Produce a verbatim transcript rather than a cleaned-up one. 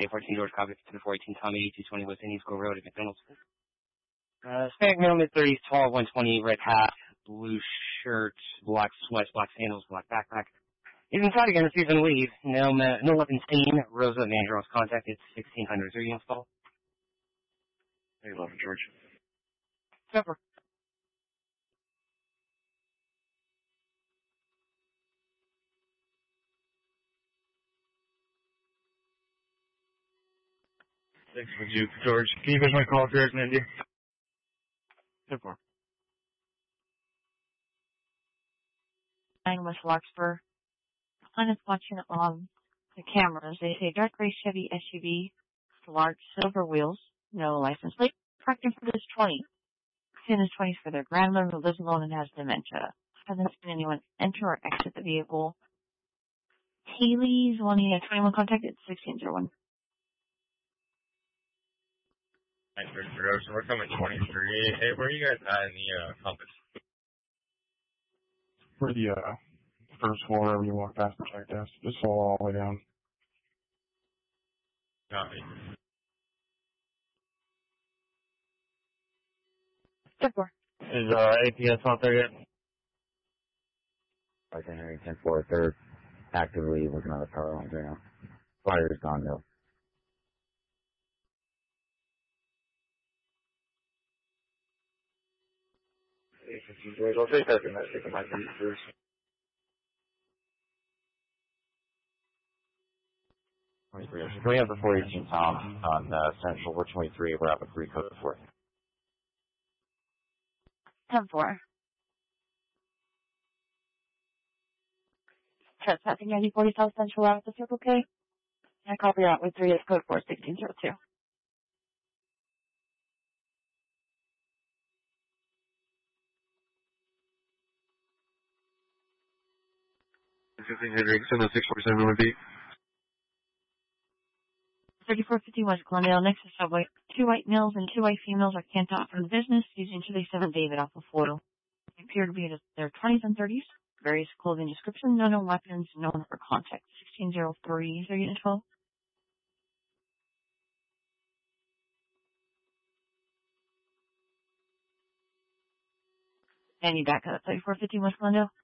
A fourteen George Cobb, to the four eighteen Tom, eighty-two twenty West Indian School Road at McDonald's. Uh, Hispanic male, mid-thirties, tall, one twenty, red hat, blue shirt, black sweats, black sandals, black backpack. He's inside again, receive and leave. No, no weapon seen. Rosa Vandross, contact, it's sixteen hundred. Are you installed? eleven, George. Pepper. Thanks for you, George. Can you finish my call, George, and India? Pepper. Nine West Larkspur. On is watching on the cameras. They say dark gray Chevy S U V, large silver wheels, no license plate. Parking for this twenty. Sin is twenty for their grandmother who lives alone and has dementia. Hasn't seen anyone enter or exit the vehicle. Haley's wanting a twenty-one contact at sixteen oh one. Thanks, Mister So we're coming twenty-three. Hey, where are you guys at in the uh, compass? For the uh, first floor, wherever you walk past the check desk, just fall all the way down. Copy. Good four. Is uh, A P S not there yet? I can hear ten four third. Actively looking at the power lines right now. Fire's gone though. George, I'll take that domestic in my feet first. twenty-three. Going up the four eighteen Tom on uh, Central. We're twenty-three. We're up at three code four. ten four. Trespassing ninety forty South Central out of the Circle K. I copy out with three is code four sixteen zero two. fifteen hundred, send a six four seven would be. thirty-four fifty West Glendale, next to Subway. Two white males and two white females are camped out from the business using thirty-seven David off of Florida. They appear to be in their twenties and thirties. Various clothing description, no known weapons, no one for contact. sixteen oh three, is there unit twelve? And you back up at thirty-four fifty West Glendale?